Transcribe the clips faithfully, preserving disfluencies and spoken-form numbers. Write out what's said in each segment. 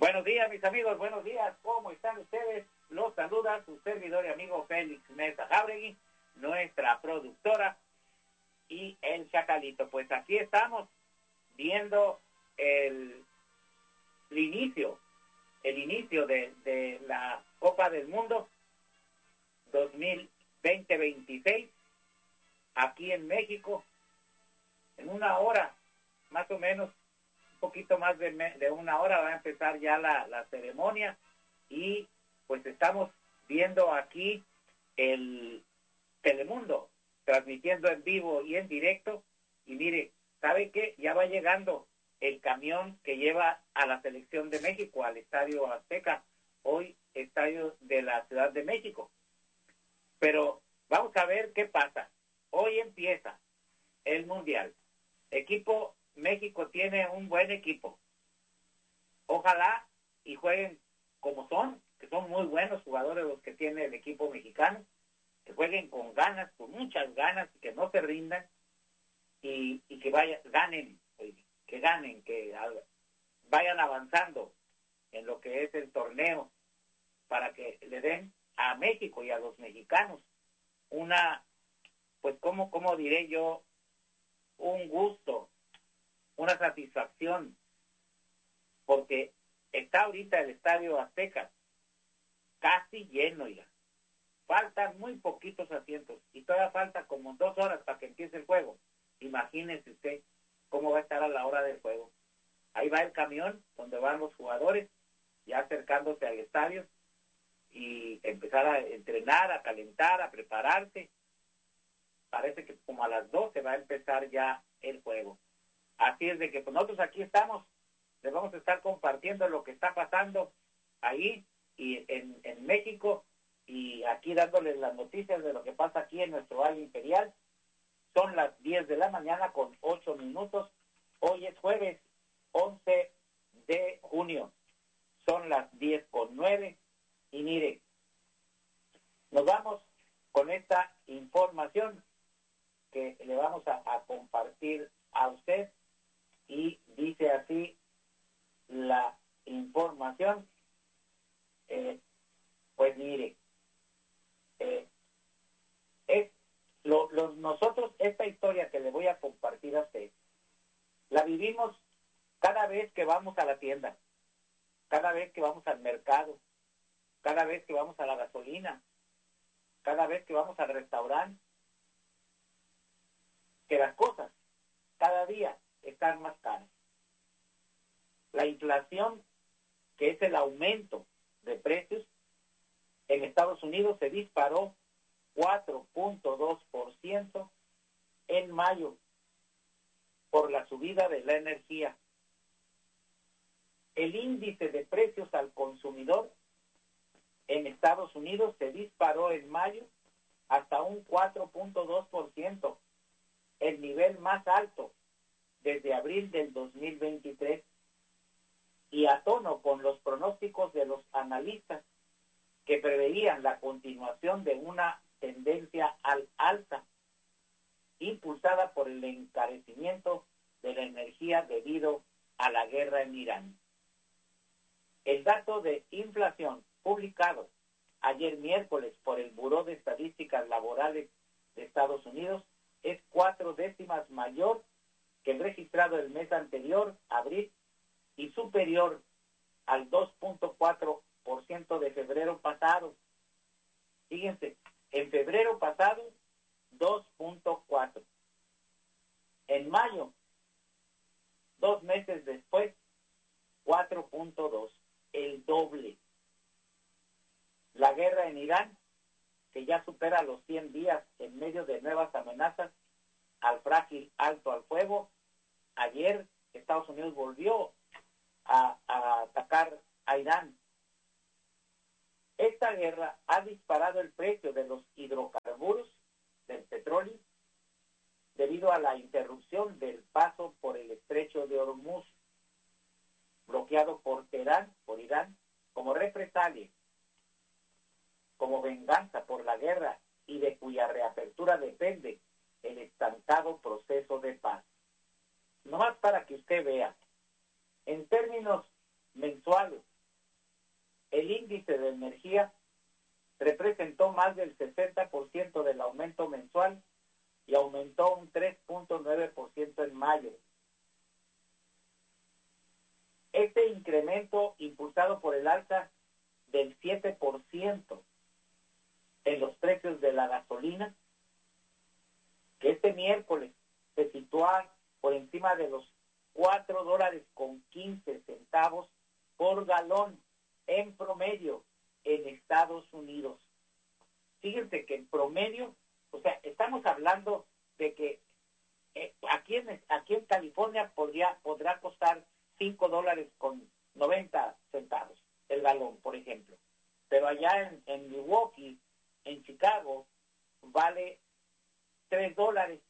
Buenos días, mis amigos, buenos días. ¿Cómo están ustedes? Los saluda su servidor y amigo Félix Mesa Jáuregui, nuestra productora, y el Chacalito. Pues aquí estamos viendo el, el inicio, el inicio de, de la Copa del Mundo dos mil veinte veintiséis aquí en México. En una hora, más o menos, un poquito más de, de una hora va a empezar ya la, la ceremonia, y pues estamos viendo aquí el Telemundo transmitiendo en vivo y en directo. Y mire, ¿sabe qué? Ya va llegando el camión que lleva a la selección de México al Estadio Azteca, hoy estadio de la Ciudad de México. Pero vamos a ver qué pasa. Hoy empieza el Mundial. Equipo México tiene un buen equipo. Ojalá y jueguen como son, que son muy buenos jugadores los que tiene el equipo mexicano, que jueguen con ganas, con muchas ganas, que no se rindan y, y que vayan, ganen, que ganen, que vayan avanzando en lo que es el torneo, para que le den a México y a los mexicanos una, pues, ¿cómo, cómo diré yo? Un gusto, una satisfacción, porque está ahorita el Estadio Azteca casi lleno ya. Faltan muy poquitos asientos y todavía falta como dos horas para que empiece el juego. Imagínese usted cómo va a estar a la hora del juego. Ahí va el camión donde van los jugadores, ya acercándose al estadio, y empezar a entrenar, a calentar, a prepararse. Parece que como a las doce va a empezar ya el juego. Así es de que pues nosotros aquí estamos, les vamos a estar compartiendo lo que está pasando ahí y en, en México, y aquí dándoles las noticias de lo que pasa aquí en nuestro Valle Imperial. Son las diez de la mañana con ocho minutos. Hoy es jueves once de junio. Son las diez con nueve. Y mire, nos vamos con esta información que le vamos a, a compartir a usted, y dice así la información. Eh, pues mire, eh, es lo, lo, nosotros esta historia que le voy a compartir a usted la vivimos cada vez que vamos a la tienda, cada vez que vamos al mercado, cada vez que vamos a la gasolina, cada vez que vamos al restaurante, que las cosas cada día están más caras. La inflación, que es el aumento de precios, en Estados Unidos se disparó cuatro punto dos por ciento en mayo por la subida de la energía. El índice de precios al consumidor en Estados Unidos se disparó en mayo hasta un cuatro punto dos por ciento, el nivel más alto desde abril del dos mil veintitrés, y a tono con los pronósticos de los analistas que preveían la continuación de una tendencia al alza, impulsada por el encarecimiento de la energía debido a la guerra en Irán. El dato de inflación publicado ayer miércoles por el Buró de Estadísticas Laborales de Estados Unidos es cuatro décimas mayor que el registrado el mes anterior, abril, y superior al dos punto cuatro por ciento de febrero pasado. Fíjense, en febrero pasado, dos punto cuatro. En mayo, dos meses después, cuatro punto dos, el doble. La guerra en Irán, que ya supera los cien días en medio de nuevas amenazas al frágil alto al fuego. Ayer Estados Unidos volvió a, a atacar a Irán. Esta guerra ha disparado el precio de los hidrocarburos, del petróleo, debido a la interrupción del paso por el estrecho de Hormuz, bloqueado por Teherán, por Irán, como represalia, como venganza por la guerra, y de cuya reapertura depende el estancado proceso de paz. Nomás para que usted vea, en términos mensuales, El índice de energía representó más del sesenta por ciento del aumento mensual y aumentó un tres punto nueve por ciento en mayo. Este incremento, impulsado por el alza del siete por ciento en los precios de la gasolina, que este miércoles se sitúa por encima de los cuatro dólares con quince centavos por galón en promedio en Estados Unidos. Fíjense que en promedio, o sea, estamos hablando de que eh, aquí, en, aquí en California podría, podrá costar cinco dólares con noventa centavos el galón, por ejemplo. Pero allá en, en Milwaukee, en Chicago, vale tres dólares.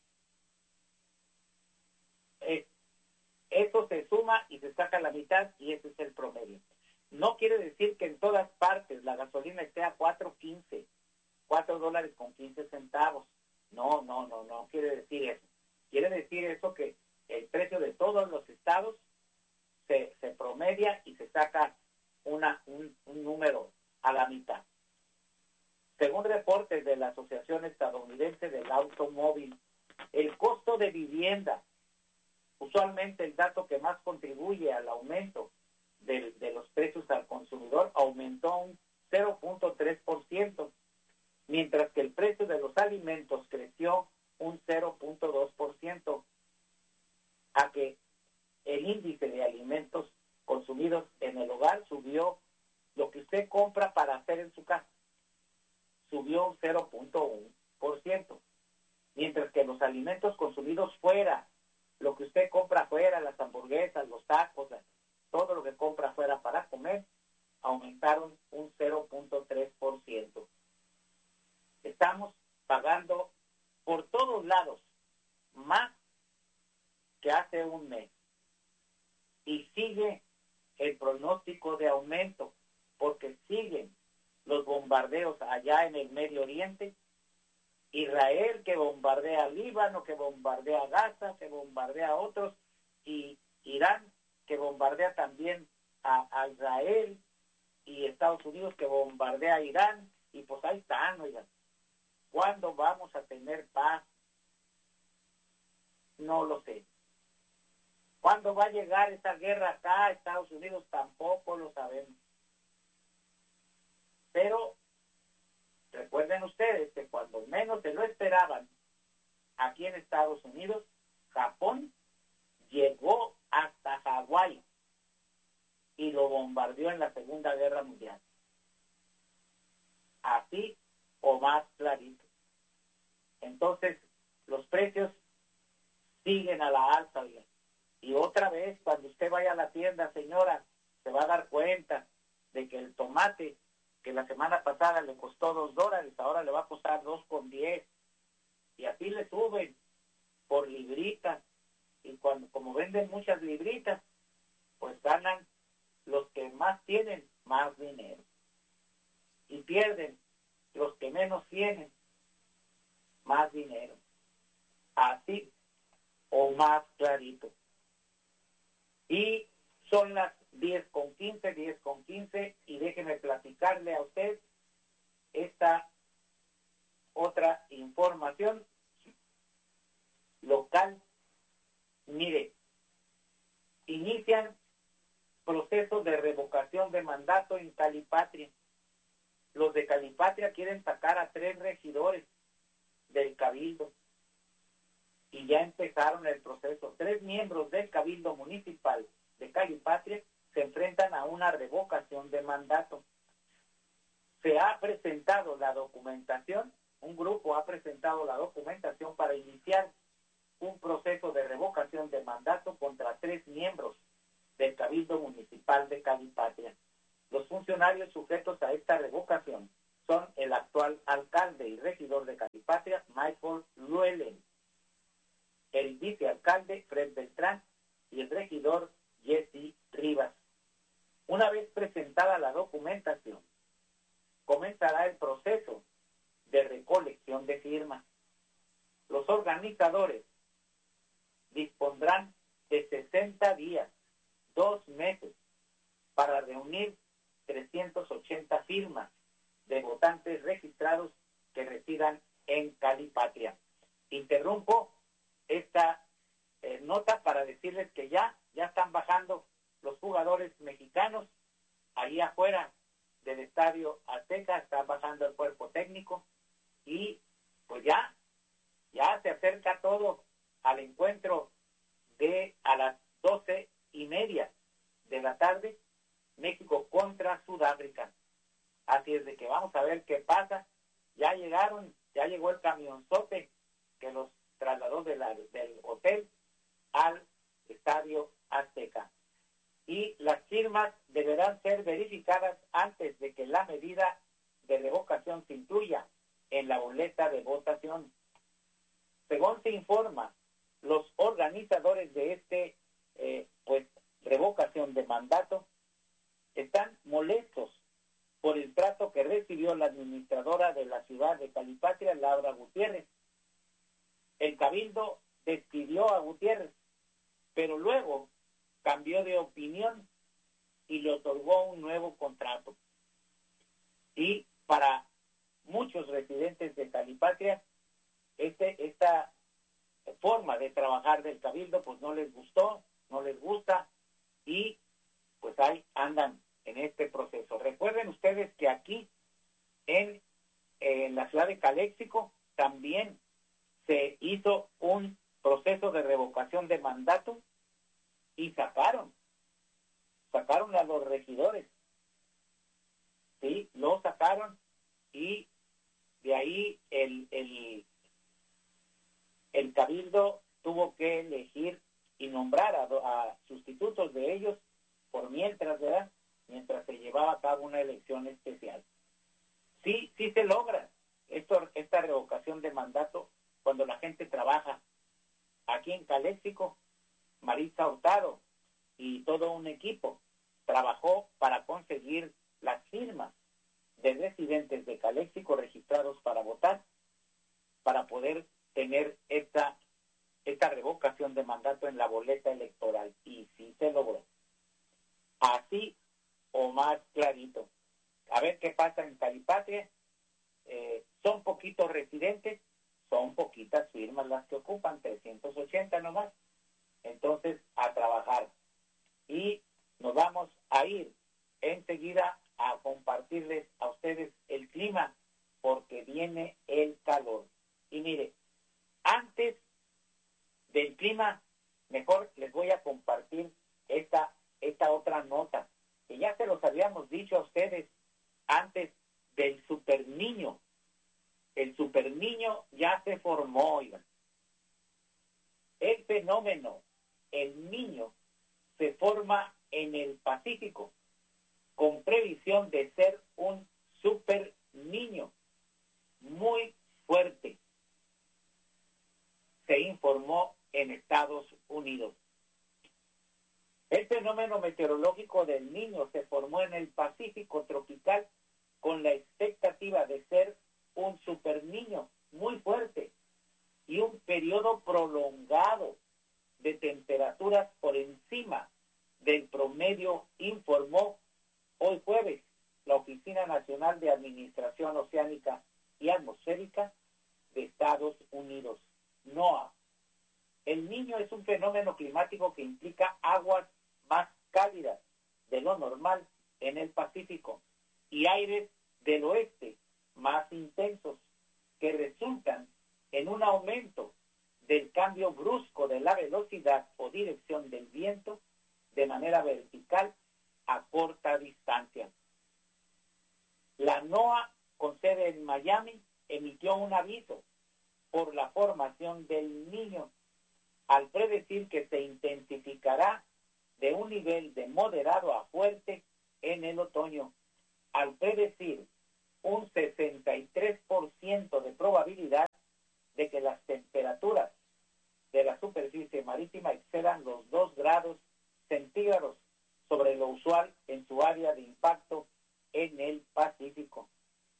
Eh, eso se suma y se saca la mitad y ese es el promedio. No quiere decir que en todas partes la gasolina esté a cuatro quince, cuatro dólares con quince centavos. No, no, no, no quiere decir eso. Quiere decir eso que el precio de todos los estados se, se promedia y se saca una, un, un número a la mitad. Según reportes de la Asociación Estadounidense del Automóvil, el costo de vivienda, usualmente el dato que más contribuye al aumento de, de los precios al consumidor, aumentó un cero punto tres por ciento, mientras que el precio de los alimentos creció un cero punto dos por ciento, a que el índice de alimentos consumidos en el hogar subió, lo que usted compra para hacer en su casa, subió un cero punto uno por ciento, mientras que los alimentos consumidos fuera, lo que usted compra fuera, las hamburguesas, los tacos, todo lo que compra fuera para comer, aumentaron un cero punto tres por ciento. Estamos pagando por todos lados más que hace un mes. Y sigue el pronóstico de aumento, porque siguen los bombardeos allá en el Medio Oriente. Israel que bombardea a Líbano, que bombardea a Gaza, que bombardea a otros, y Irán que bombardea también a, a Israel, y Estados Unidos que bombardea a Irán, y pues ahí están, oigan. ¿Cuándo vamos a tener paz? No lo sé. ¿Cuándo va a llegar esa guerra acá a Estados Unidos? Tampoco lo sabemos. Pero recuerden ustedes que cuando menos se lo esperaban, aquí en Estados Unidos, Japón llegó hasta Hawái y lo bombardeó en la Segunda Guerra Mundial. Así o más clarito. Entonces, los precios siguen a la alza. Bien. Y otra vez, cuando usted vaya a la tienda, señora, se va a dar cuenta de que el tomate que la semana pasada le costó dos dólares, ahora le va a costar dos con diez. Y así le suben por libritas. Y cuando como venden muchas libritas, pues ganan los que más tienen más dinero. Y pierden los que menos tienen más dinero. Así o más clarito. Y son las diez con quince, diez con quince, y déjeme platicarle a usted esta otra información local. Mire, inician procesos de revocación de mandato en Calipatria. Los de Calipatria quieren sacar a tres regidores del Cabildo y ya empezaron el proceso. Tres miembros del Cabildo Municipal de Calipatria se enfrentan a una revocación de mandato. Se ha presentado la documentación, un grupo ha presentado la documentación para iniciar un proceso de revocación de mandato contra tres miembros del Cabildo Municipal de Calipatria. Los funcionarios sujetos a esta revocación son el actual alcalde y regidor de Calipatria, Michael Llewellyn, el vicealcalde, Fred Beltrán, y el regidor, Jesse Rivas. Una vez presentada la documentación, comenzará el proceso de recolección de firmas. Los organizadores dispondrán de sesenta días, dos meses, para reunir trescientas ochenta firmas de votantes registrados que residan en Calipatria. Interrumpo esta eh, nota para decirles que ya, ya están bajando los jugadores mexicanos ahí afuera del Estadio Azteca, está bajando el cuerpo técnico y pues ya, ya se acerca todo al encuentro de a las doce y media de la tarde, México contra Sudáfrica. Así es de que vamos a ver qué pasa. Ya llegaron, ya llegó el camionzote que los trasladó de la, del hotel al Estadio Azteca. Y las firmas deberán ser verificadas antes de que la medida de revocación se incluya en la boleta de votación. Según se informa, los organizadores de este eh, pues revocación de mandato están molestos por el trato que recibió la administradora de la ciudad de Calipatria, Laura Gutiérrez. El Cabildo despidió a Gutiérrez, pero luego cambió de opinión y le otorgó un nuevo contrato. Y para muchos residentes de Calipatria, este, esta forma de trabajar del Cabildo pues no les gustó, no les gusta y pues ahí andan en este proceso. Recuerden ustedes que aquí en, en la ciudad de Caléxico también se hizo un proceso de revocación de mandato y sacaron, sacaron a los regidores, sí, lo sacaron y de ahí el, el, el Cabildo tuvo que elegir y nombrar a, a sustitutos de ellos por mientras, ¿verdad? Mientras se llevaba a cabo una elección especial. Sí, sí se logra esto, esta revocación de mandato cuando la gente trabaja. Aquí en Caléxico, Maritza Hurtado y todo un equipo trabajó para conseguir las firmas de residentes de Caléxico registrados para votar, para poder tener esta, esta revocación de mandato en la boleta electoral. Y sí se logró. Así o más clarito. A ver qué pasa en Calipatria. Eh, son poquitos residentes, son poquitas firmas las que ocupan, trescientas ochenta nomás. Entonces, a trabajar. Y nos vamos a ir enseguida a compartirles a ustedes el clima, porque viene el calor. Y mire, antes del clima, mejor les voy a compartir esta, esta otra nota, que ya se los habíamos dicho a ustedes antes del Super Niño. El Super Niño ya se formó, oigan. El fenómeno, el Niño, se forma en el Pacífico, con previsión de ser un Super Niño muy fuerte, se informó en Estados Unidos. El fenómeno meteorológico del Niño se formó en el Pacífico tropical con la expectativa de ser un Super Niño muy fuerte y un periodo prolongado de temperaturas por encima del promedio, informó hoy jueves la Oficina Nacional de Administración Oceánica y Atmosférica de Estados Unidos, NOAA. El Niño es un fenómeno climático que implica aguas más cálidas de lo normal en el Pacífico y aires del oeste más intensos, que resultan en un aumento del cambio brusco de la velocidad o dirección del viento de manera vertical a corta distancia. La NOAA, con sede en Miami, emitió un aviso por la formación del Niño, al predecir que se intensificará de un nivel de moderado a fuerte en el otoño, al predecir un sesenta y tres por ciento de probabilidad de que las temperaturas de la superficie marítima excedan los dos grados centígrados sobre lo usual en su área de impacto en el Pacífico.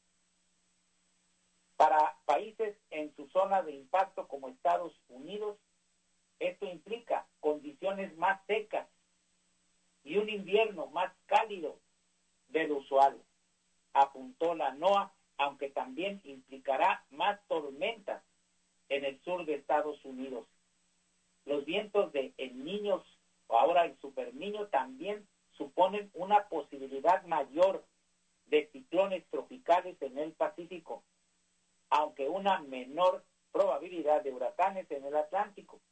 Para países en su zona de impacto como Estados Unidos, esto implica condiciones más secas y un invierno más cálido de lo usual, apuntó la NOAA, aunque también implicará más tormentas en el sur de Estados Unidos. Los vientos de El Niño, o ahora el Super Niño, también suponen una posibilidad mayor de ciclones tropicales en el Pacífico, aunque una menor probabilidad de huracanes en el Atlántico.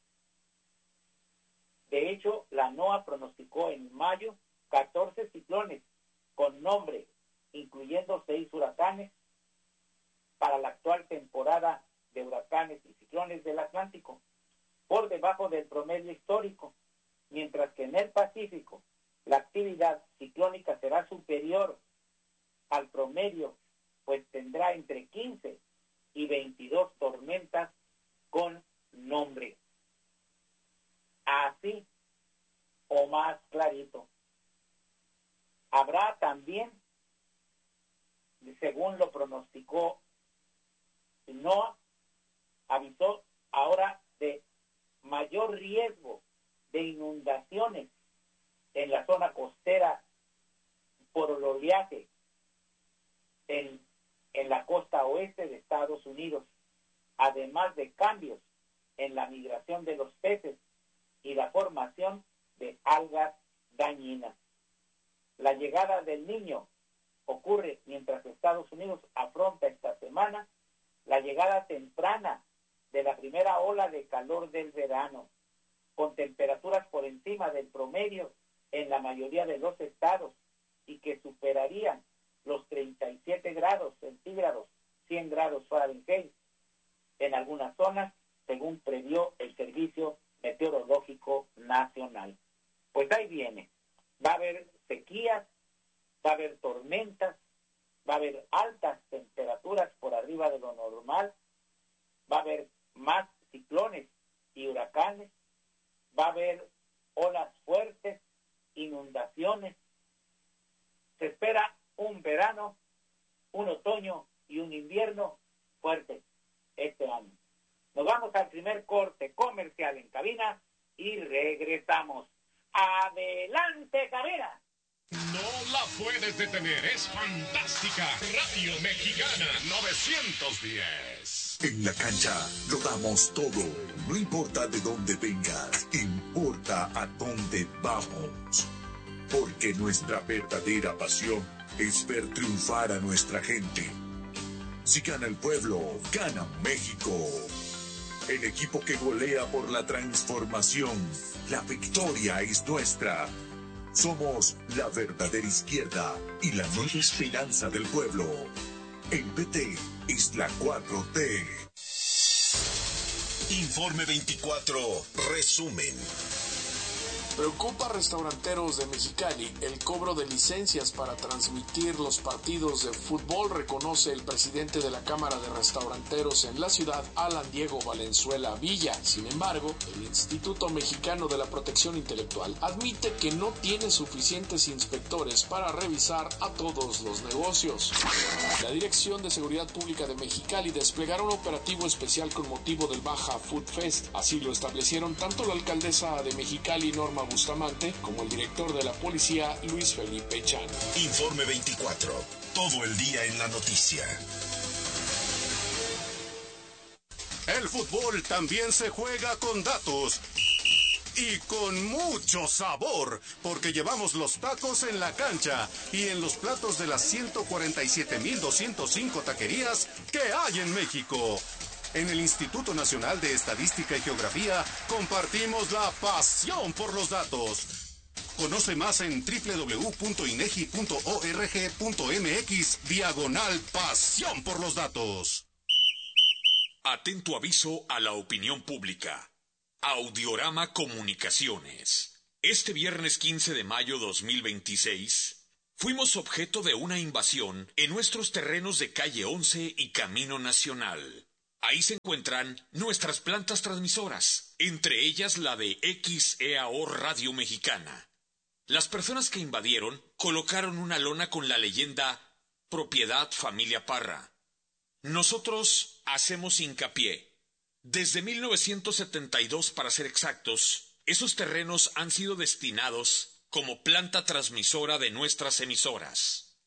De hecho, la NOAA pronosticó en mayo catorce ciclones con nombre, incluyendo seis huracanes, para la actual temporada de huracanes y ciclones del Atlántico, por debajo del promedio histórico, mientras que en el Pacífico la actividad ciclónica será superior al promedio, pues tendrá entre quince y veintidós tormentas con nombre. Así o más clarito. Habrá también, según lo pronosticó NOAA, avisó ahora de mayor riesgo de inundaciones en la zona costera por el oleaje en, en la costa oeste de Estados Unidos, además de cambios en la migración de los peces y la formación de algas dañinas. La llegada del Niño ocurre mientras Estados Unidos afronta esta semana la llegada temprana de la primera ola de calor del verano, con temperaturas por encima del promedio en la mayoría de los estados y que superarían los treinta y siete grados centígrados, cien grados Fahrenheit, en algunas zonas, según previó el Servicio Meteorológico Nacional. Pues ahí viene. Va a haber sequías, va a haber tormentas, va a haber altas temperaturas por arriba de lo normal, va a haber más ciclones y huracanes, va a haber olas fuertes, inundaciones. Se espera un verano, un otoño y un invierno fuerte este año. Nos vamos al primer corte comercial en cabina y regresamos. ¡Adelante, cabina! No la puedes detener, es fantástica. Radio Mexicana novecientos diez. En la cancha lo damos todo. No importa de dónde vengas, importa a dónde vamos. Porque nuestra verdadera pasión es ver triunfar a nuestra gente. Si gana el pueblo, gana México. El equipo que golea por la transformación. La victoria es nuestra. Somos la verdadera izquierda y la nueva esperanza del pueblo. El P T es la cuatro T. Informe veinticuatro, resumen. Preocupa a restauranteros de Mexicali el cobro de licencias para transmitir los partidos de fútbol, reconoce el presidente de la Cámara de Restauranteros en la ciudad, Alan Diego Valenzuela Villa. Sin embargo, el Instituto Mexicano de la Protección Intelectual admite que no tiene suficientes inspectores para revisar a todos los negocios. La Dirección de Seguridad Pública de Mexicali desplegará un operativo especial con motivo del Baja Food Fest. Así lo establecieron tanto la alcaldesa de Mexicali, Norma Bustamante, como el director de la policía, Luis Felipe Chan. Informe veinticuatro, todo el día en la noticia. El fútbol también se juega con datos y con mucho sabor, porque llevamos los tacos en la cancha y en los platos de las ciento cuarenta y siete mil doscientas cinco taquerías que hay en México. En el Instituto Nacional de Estadística y Geografía compartimos la pasión por los datos. Conoce más en doble u doble u doble u punto inegi punto org punto mx diagonal pasión por los datos. Atento aviso a la opinión pública. Audiorama Comunicaciones. Este viernes quince de mayo dos mil veintiséis, fuimos objeto de una invasión en nuestros terrenos de calle once y Camino Nacional. Ahí se encuentran nuestras plantas transmisoras, entre ellas la de X E A O Radio Mexicana. Las personas que invadieron colocaron una lona con la leyenda Propiedad Familia Parra. Nosotros hacemos hincapié. Desde mil novecientos setenta y dos, para ser exactos, esos terrenos han sido destinados como planta transmisora de nuestras emisoras.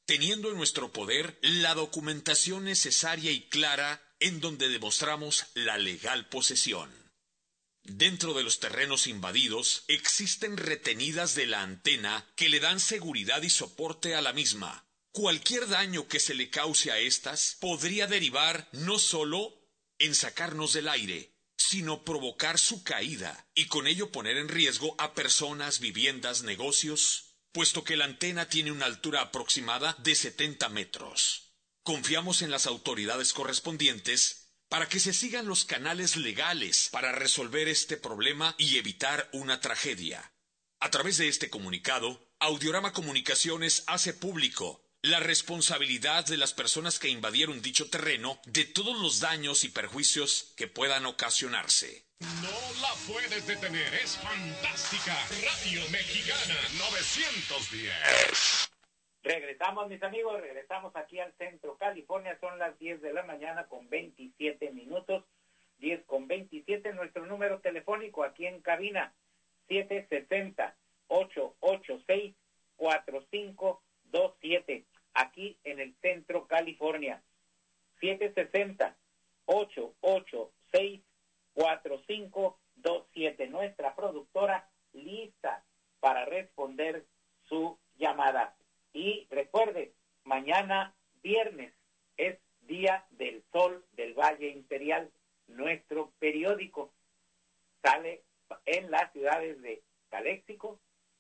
teniendo en nuestro poder la documentación necesaria y clara en donde demostramos la legal posesión. Dentro de los terrenos invadidos existen retenidas de la antena que le dan seguridad y soporte a la misma. Cualquier daño que se le cause a estas podría derivar no solo en sacarnos del aire, sino provocar su caída y con ello poner en riesgo a personas, viviendas, negocios, puesto que la antena tiene una altura aproximada de setenta metros. Confiamos en las autoridades correspondientes para que se sigan los canales legales para resolver este problema y evitar una tragedia. A través de este comunicado, Audiorama Comunicaciones hace público la responsabilidad de las personas que invadieron dicho terreno de todos los daños y perjuicios que puedan ocasionarse. No la puedes detener, es fantástica. Radio Mexicana novecientos diez. Regresamos, mis amigos, regresamos aquí al Centro California. Son las diez de la mañana con veintisiete minutos. diez con veintisiete, nuestro número telefónico aquí en cabina, siete seis cero, ocho ocho seis, cuatro cinco dos siete, aquí en el Centro California. siete seis cero, ocho ocho seis, cuatro cinco dos siete. Nuestra productora lista para responder su llamada. Y recuerde, mañana viernes es Día del Sol del Valle Imperial. Nuestro periódico sale en las ciudades de Calexico,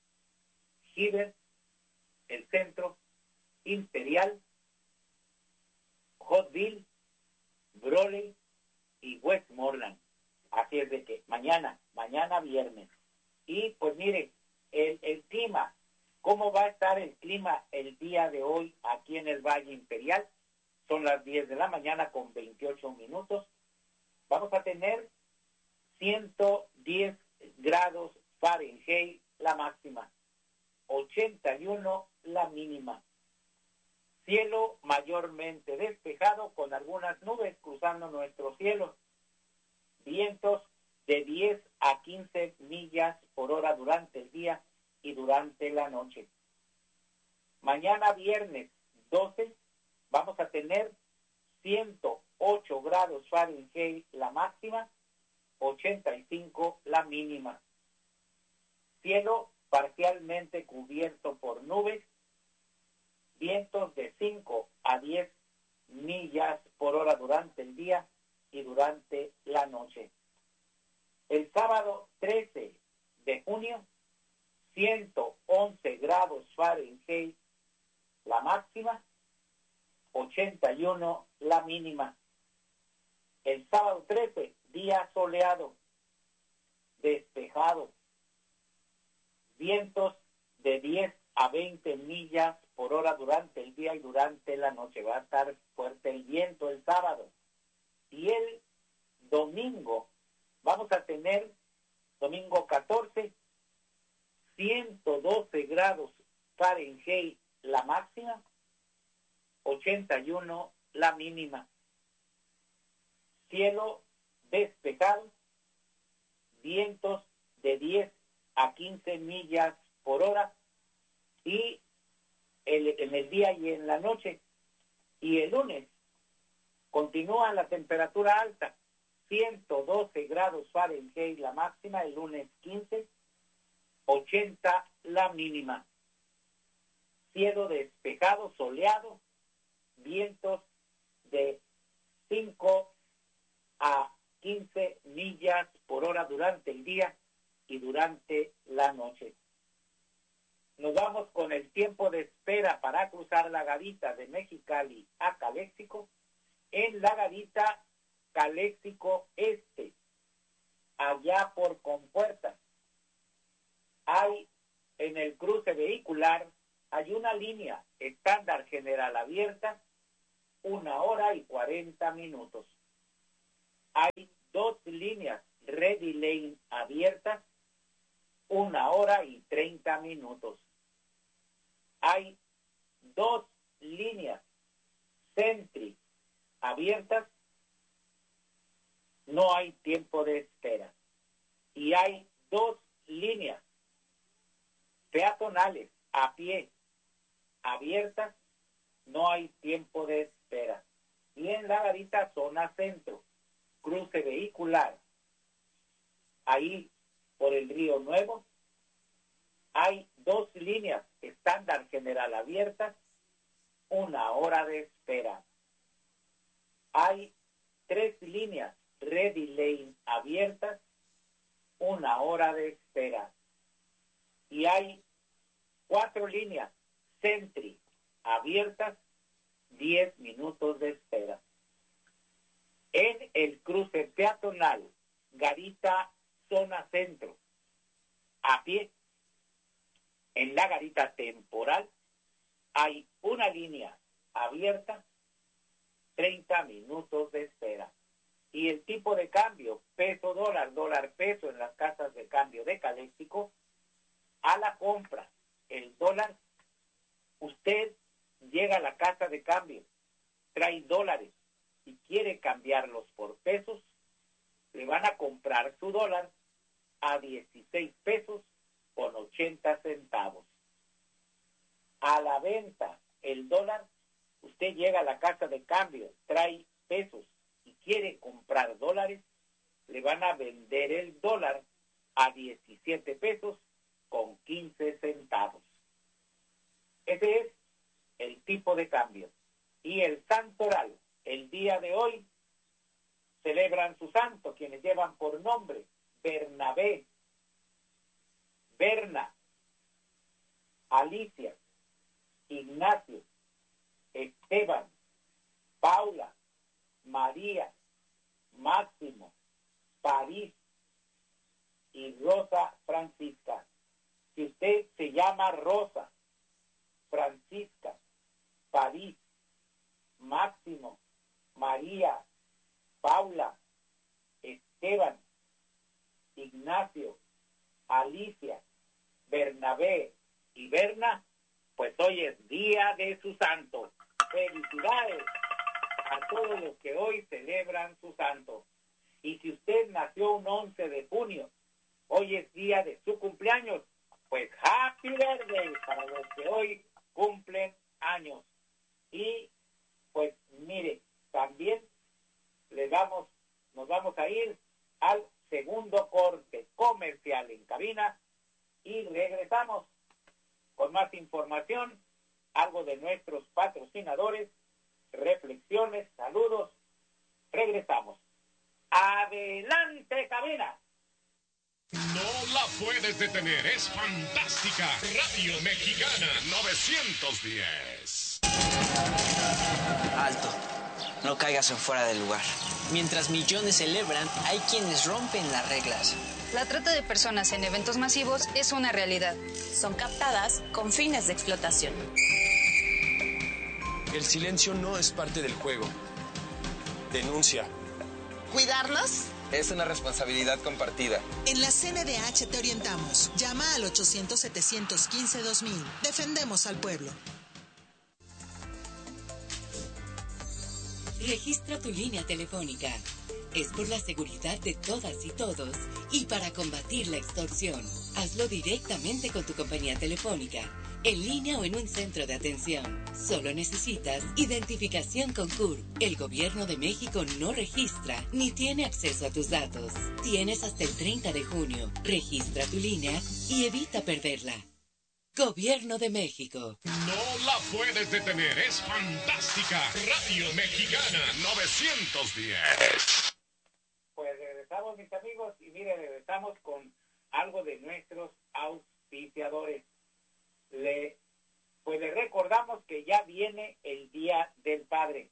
Heber, el Centro, Imperial, Hotville, Brawley y Westmoreland. Así es de que mañana, mañana viernes. Y pues mire, el, el clima, ¿cómo va a estar el clima el día de hoy aquí en el Valle Imperial? Son las diez de la mañana con veintiocho minutos. Vamos a tener ciento diez grados Fahrenheit la máxima, ochenta y uno la mínima. Cielo mayormente despejado con algunas nubes cruzando nuestro cielo. Vientos de diez a quince millas por hora durante el día y durante la noche. Mañana viernes doce vamos a tener ciento ocho grados Fahrenheit la máxima, ochenta y cinco la mínima. Cielo parcialmente cubierto por nubes, vientos de cinco a diez millas por hora durante el día y durante la noche. El sábado trece de junio, ciento once grados Fahrenheit la máxima, ochenta y uno la mínima. El sábado trece, día soleado, despejado, vientos de diez a veinte millas por hora durante el día y durante la noche. Va a estar fuerte el viento el sábado. Y el domingo vamos a tener, domingo catorce, ciento doce grados Fahrenheit la máxima, ochenta y uno la mínima. Cielo despejado, vientos de diez a quince millas por hora y el, en el día y en la noche. Y el lunes continúa la temperatura alta, ciento doce grados Fahrenheit la máxima, el lunes quince, ochenta la mínima. Cielo despejado, soleado, vientos de cinco a quince millas por hora durante el día y durante la noche. Nos vamos con el tiempo de espera para cruzar la garita de Mexicali a Calexico. En la garita Calexico Este, allá por Compuertas, hay en el cruce vehicular, hay una línea estándar general abierta, una hora y cuarenta minutos. Hay dos líneas Ready Lane abiertas, una hora y treinta minutos. Hay dos líneas Sentry abiertas, no hay tiempo de espera. Y hay dos líneas peatonales a pie abiertas, no hay tiempo de espera. Y en la garita zona centro, cruce vehicular, ahí por el Río Nuevo, hay dos líneas estándar general abiertas, una hora de espera. Hay tres líneas Ready Lane abiertas, una hora de espera. Y hay cuatro líneas Sentry abiertas, diez minutos de espera. En el cruce peatonal, garita zona centro, a pie, en la garita temporal, hay una línea abierta, treinta minutos de espera. Y el tipo de cambio, peso dólar, dólar peso en las casas de cambio de Caléxico, a la compra, el dólar, usted llega a la casa de cambio, trae dólares y quiere cambiarlos por pesos, le van a comprar su dólar a dieciséis pesos con ochenta centavos. A la venta, el dólar, usted llega a la casa de cambio, trae pesos y quiere comprar dólares, le van a vender el dólar a diecisiete pesos con quince centavos. Ese es el tipo de cambio. Y el santoral, el día de hoy, celebran su santo, quienes llevan por nombre Bernabé, Berna, Alicia, Ignacio, Esteban, Paula, María, Máximo, París y Rosa Francisca. Si usted se llama Rosa, Francisca, París, Máximo, María, Paula, Esteban, Ignacio, Alicia, Bernabé y Berna, pues hoy es día de su santo. Felicidades a todos los que hoy celebran su santo. Y si usted nació un once de junio, hoy es día de su cumpleaños, pues happy birthday para los que hoy cumplen años. Y pues mire, también les vamos, nos vamos a ir al segundo corte comercial en cabina y regresamos con más información, algo de nuestros patrocinadores, reflexiones, saludos. Regresamos. ¡Adelante, cabina! No la puedes detener, es fantástica. Radio Mexicana novecientos diez. Alto, no caigas en fuera del lugar. Mientras millones celebran, hay quienes rompen las reglas. La trata de personas en eventos masivos es una realidad. Son captadas con fines de explotación. El silencio no es parte del juego. Denuncia. ¿Cuidarnos? Es una responsabilidad compartida. En la C N D H te orientamos. Llama al ochocientos, setecientos quince, dos mil. Defendemos al pueblo. Registra tu línea telefónica. Es por la seguridad de todas y todos y para combatir la extorsión. Hazlo directamente con tu compañía telefónica, en línea o en un centro de atención. Solo necesitas identificación con C U R. El Gobierno de México no registra ni tiene acceso a tus datos. Tienes hasta el treinta de junio. Registra tu línea y evita perderla. Gobierno de México. No la puedes detener, es fantástica. Radio Mexicana novecientos diez. Pues regresamos, mis amigos, y mire, regresamos con algo de nuestros auspiciadores. Le, pues le recordamos que ya viene el Día del Padre.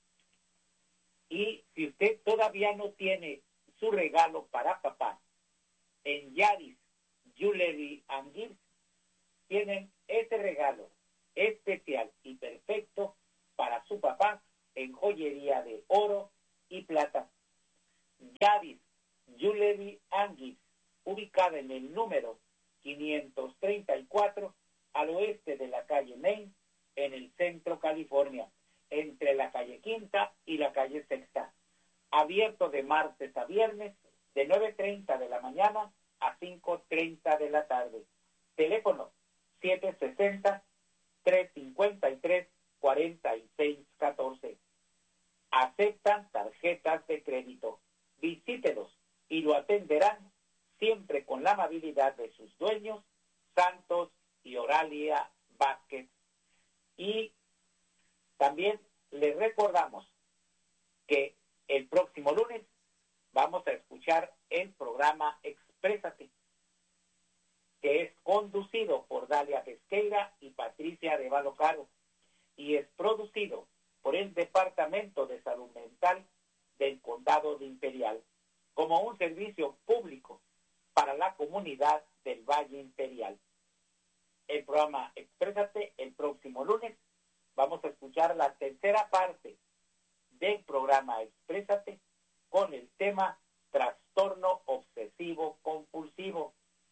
Y si usted todavía no tiene su regalo para papá, en Yaris Jewelry and Gifts tienen ese regalo especial y perfecto para su papá en joyería de oro y plata. Yaris Jewelry and Gifts, ubicada en el número quinientos treinta y cuatro al oeste de la calle Main, en el centro California, entre la calle Quinta y la calle Sexta. Abierto de martes a viernes, de nueve treinta de la mañana a cinco treinta de la tarde. Teléfono siete sesenta, trescientos cincuenta y tres, cuarenta y seis catorce. Aceptan tarjetas de crédito. Visítelos y lo atenderán siempre con la amabilidad de sus dueños, Santos y Oralia Vázquez. Y también les recordamos que el próximo lunes vamos a escuchar el programa Exprésate, que es conducido por Dalia Pesqueira y Patricia Arevalo Caro, y es producido por el Departamento de Salud Mental del Condado de Imperial, como un servicio público para la comunidad del Valle Imperial. El programa Exprésate el próximo lunes. Vamos a escuchar la tercera parte del programa Exprésate con el tema trastorno obsesivo compulsivo.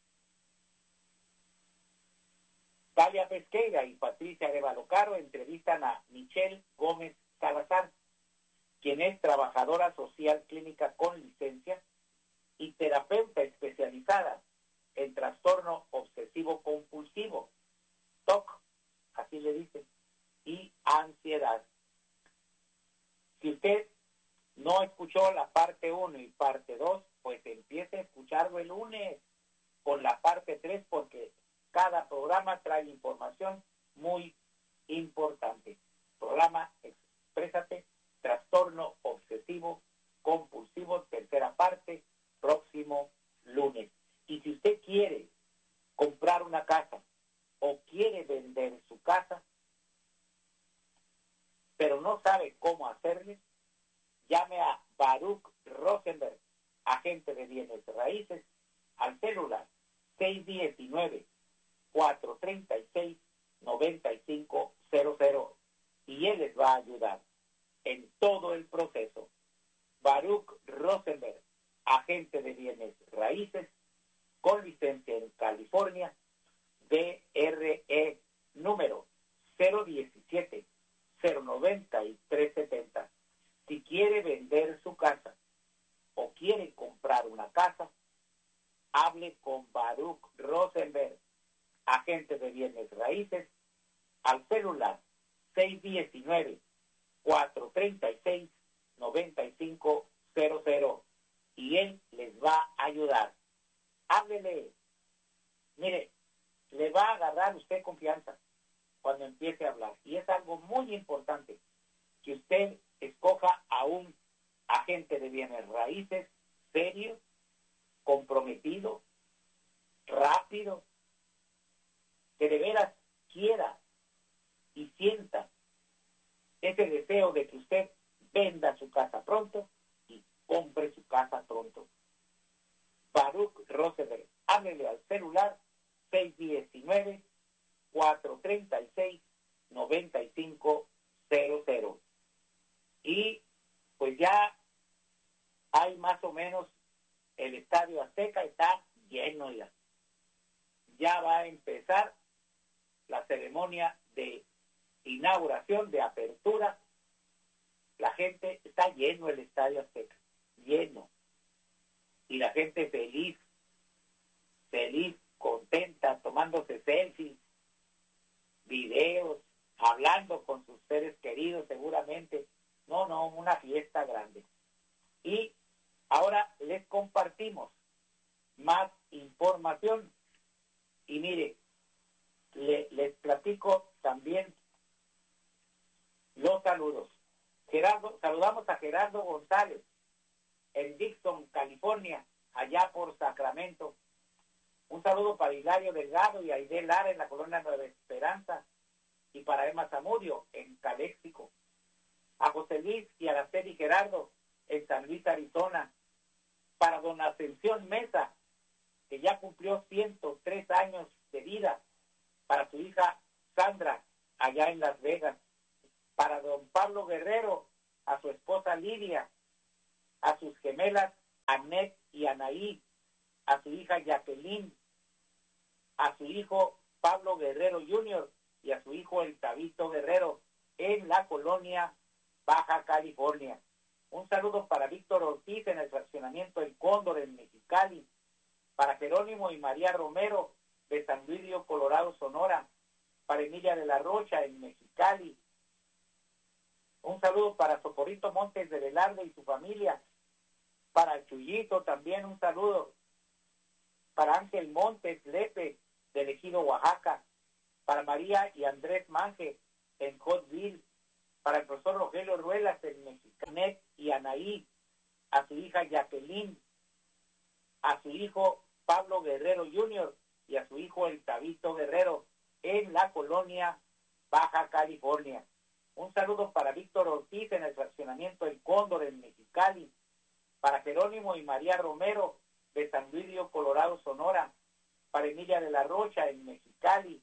Dalia Pesqueira y Patricia Arevalo Caro entrevistan a Michelle Gómez Salazar, quien es trabajadora social clínica con licencia y terapeuta especializada en trastorno obsesivo compulsivo, T O C, así le dicen, y ansiedad. Si usted no escuchó la parte uno y parte dos, pues empiece a escucharlo el lunes con la parte tres, porque cada programa trae información muy importante. Programa Exprésate, trastorno obsesivo compulsivo, tercera parte, próximo lunes. Y si usted quiere comprar una casa o quiere vender su casa, pero no sabe cómo hacerle, llame a Baruch Rosenberg, agente de bienes raíces, al celular seis uno nueve, cuatro tres seis, nueve cinco cero cero, y él les va a ayudar en todo el proceso. Baruch Rosenberg, agente de bienes raíces, con licencia en California, D R E número cero diecisiete, cero noventa y tres setenta. Si quiere vender su casa o quiere comprar una casa, hable con Baruch Rosenberg, agente de bienes raíces, al celular seis uno nueve, cuatro tres seis, nueve cinco cero cero, y él les va a ayudar. Háblele. Mire, le va a agarrar usted confianza cuando empiece a hablar. Y es algo muy importante que usted escoja a un agente de bienes raíces serio, comprometido, rápido, que de veras quiera y sienta ese deseo de que usted venda su casa pronto y compre su casa pronto. Baruch Rosenberg, háblele al celular seis uno nueve, cuatro tres seis, nueve cinco cero cero. Y pues ya hay más o menos, el Estadio Azteca está lleno ya. Ya va a empezar la ceremonia de inauguración, de apertura. La gente, está lleno el Estadio Azteca, lleno. Y la gente feliz, feliz, contenta, tomándose selfies, videos, hablando con sus seres queridos seguramente. No, no, una fiesta grande. Y ahora les compartimos más información. Y mire, le, les platico también los saludos. Gerardo, saludamos a Gerardo González en Dixon, California, allá por Sacramento. Un saludo para Hilario Delgado y Aide Lara en la colonia Nueva Esperanza, y para Emma Zamudio en Caléxico. A José Luis y Araceli Gerardo en San Luis, Arizona. Para don Ascensión Mesa, que ya cumplió ciento tres años de vida. Para su hija Sandra, allá en Las Vegas. Para don Pablo Guerrero, a su esposa Lidia, a sus gemelas Annette y Anaí, a su hija Jacqueline, a su hijo Pablo Guerrero junior y a su hijo El Tabito Guerrero en la colonia Baja California. Un saludo para Víctor Ortiz en el fraccionamiento El Cóndor en Mexicali, para Jerónimo y María Romero de San Luis Río Colorado, Sonora, para Emilia de la Rocha en Mexicali, Un saludo para Socorrito Montes de Velarde y su familia. Para Chuyito también un saludo. Para Ángel Montes Lepe, del Ejido, Oaxaca. Para María y Andrés Manje, en Hotville. Para el profesor Rogelio Ruelas, en Mexicanet y Anaí. A su hija Jacqueline. A su hijo Pablo Guerrero junior y a su hijo el Tabito Guerrero, en la colonia Baja California. Un saludo para Víctor Ortiz en el fraccionamiento El Cóndor en Mexicali. Para Jerónimo y María Romero de San Luis Río Colorado, Sonora. Para Emilia de la Rocha en Mexicali.